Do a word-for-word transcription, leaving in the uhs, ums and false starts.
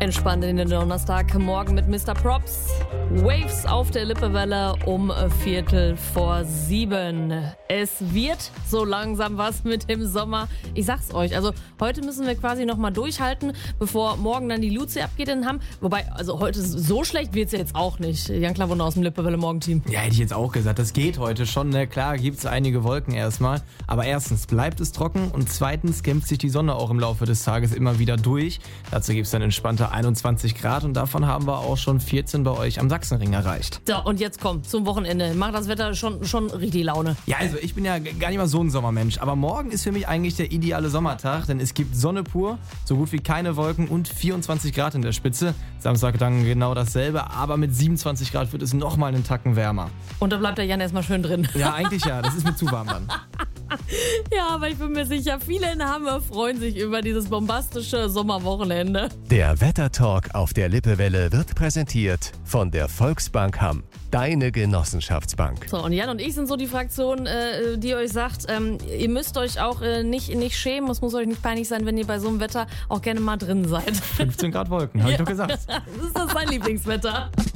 Entspannt in den Donnerstagmorgen mit Mister Props. Waves auf der Lippewelle um Viertel vor sieben. Es wird so langsam was mit dem Sommer. Ich sag's euch, also heute müssen wir quasi nochmal durchhalten, bevor morgen dann die Luzi abgeht in Hamm. Wobei, also heute so schlecht wird's ja jetzt auch nicht. Jan Klawunder aus dem Lippewelle Morgenteam. Ja, hätte ich jetzt auch gesagt, das geht heute schon. Ne? Klar gibt's einige Wolken erstmal. Aber erstens bleibt es trocken und zweitens kämpft sich die Sonne auch im Laufe des Tages immer wieder durch. Dazu gibt's dann entspannte einundzwanzig Grad und davon haben wir auch schon vierzehn bei euch am Sachsenring erreicht. So, und jetzt komm, zum Wochenende. Macht das Wetter schon, schon richtig Laune. Ja, also ich bin ja gar nicht mal so ein Sommermensch, aber morgen ist für mich eigentlich der ideale Sommertag, denn es gibt Sonne pur, so gut wie keine Wolken und vierundzwanzig Grad in der Spitze. Samstag dann genau dasselbe, aber mit siebenundzwanzig Grad wird es nochmal einen Tacken wärmer. Und da bleibt der Jan erstmal schön drin. Ja, eigentlich ja, das ist mir zu warm dann. Ja, aber ich bin mir sicher, viele in Hamm freuen sich über dieses bombastische Sommerwochenende. Der Wettertalk auf der Lippewelle wird präsentiert von der Volksbank Hamm, deine Genossenschaftsbank. So, und Jan und ich sind so die Fraktion, äh, die euch sagt, ähm, ihr müsst euch auch äh, nicht, nicht schämen, es muss euch nicht peinlich sein, wenn ihr bei so einem Wetter auch gerne mal drin seid. fünfzehn Grad Wolken, hab ich Ja. doch gesagt. Das ist das sein Lieblingswetter.